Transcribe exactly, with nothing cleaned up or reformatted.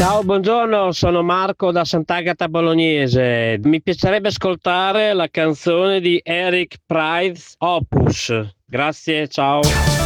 Ciao, buongiorno, sono Marco da Sant'Agata Bolognese. Mi piacerebbe ascoltare la canzone di Eric Prydz, Opus. Grazie, ciao.